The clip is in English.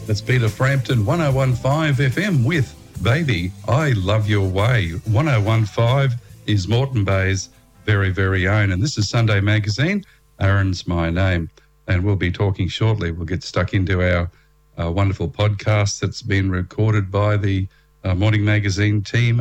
That's Peter Frampton, 1015 FM with Baby, I Love Your Way. 1015 is Moreton Bay's very, very own. And this is Sunday Magazine. Aaron's my name. And we'll be talking shortly. We'll get stuck into our wonderful podcast that's been recorded by the Morning Magazine team